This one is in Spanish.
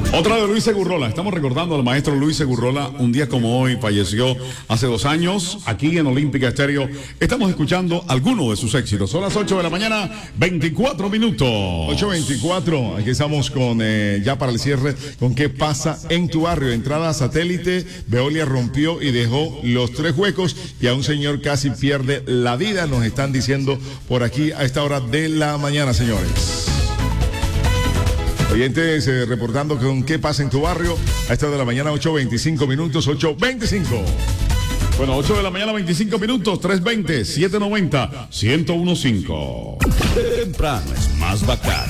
Otra de Luis Segurrola. Estamos recordando al maestro Luis Segurrola. Un día como hoy falleció hace 2 años aquí en Olímpica Estéreo. Estamos escuchando algunos de sus éxitos. Son las 8 de la mañana, 24 minutos. 8:24. Aquí estamos con ya para el cierre con qué pasa en tu barrio. Entrada satélite. Veolia rompió y dejó los 3 huecos y a un señor casi pierde la vida. Nos están diciendo por aquí a esta hora de la mañana, señores. Oyentes reportando con qué pasa en tu barrio a esta hora de la mañana, 8:25 minutos, 8:25. Bueno, 8 de la mañana, 25 minutos, 320-790-1015. Temprano es más bacán.